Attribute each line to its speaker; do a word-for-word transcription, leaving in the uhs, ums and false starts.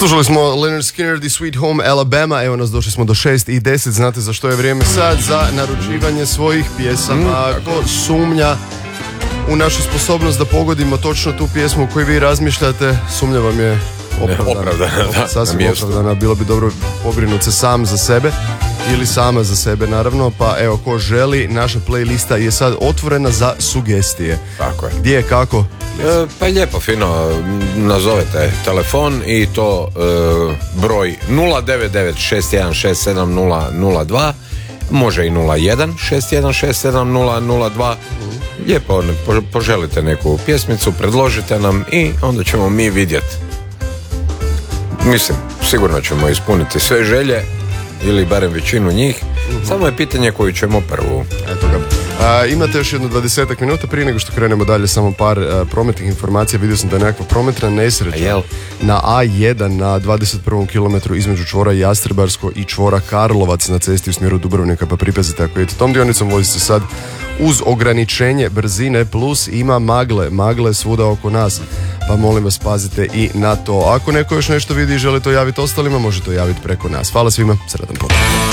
Speaker 1: Slušali smo Leonard Skinner, The Sweet Home Alabama. Evo nas, došli smo do šest i deset. Znate za što je vrijeme sad? Za naručivanje svojih pjesama.
Speaker 2: Mm,
Speaker 1: Ako sumnja u našu sposobnost da pogodimo točno tu pjesmu koju vi razmišljate, sumnja vam je opravdana.
Speaker 2: Opravdana, da,
Speaker 1: Sasvim
Speaker 2: na mjestu.
Speaker 1: opravdana. Bilo bi dobro pobrinuti se sam za sebe ili sama za sebe, naravno. Pa evo, ko želi, naša playlista je sad otvorena za sugestije.
Speaker 2: Tako je.
Speaker 1: Gdje, kako?
Speaker 2: E, pa lijepo, fino, nazovete telefon i to e, broj nula devet devet šest jedan šest sedam nula nula dva, može i nula jedan šest jedan šest sedam nula nula dva. Lijepo, po, poželite neku pjesmicu, predložite nam i onda ćemo mi vidjeti. Mislim, sigurno ćemo ispuniti sve želje ili barem većinu njih. Uh-huh. Samo je pitanje koju ćemo prvu.
Speaker 1: Eto ga. A, imate još jedno dvadesetak minuta prije nego što krenemo dalje, samo par a, prometnih informacija. Vidio sam da je nekakva prometna nesreća na A jedan na dvadeset prvom kilometru između čvora Jastrebarsko i čvora Karlovac na cesti u smjeru Dubrovnika, pa pripazite ako idete tom dionicom, vozi se sad uz ograničenje brzine, plus ima magle, magle svuda oko nas, pa molim vas pazite i na to. Ako neko još nešto vidi i želi to javiti ostalima, može to javiti preko nas. Hvala svima, sretan pozdrav.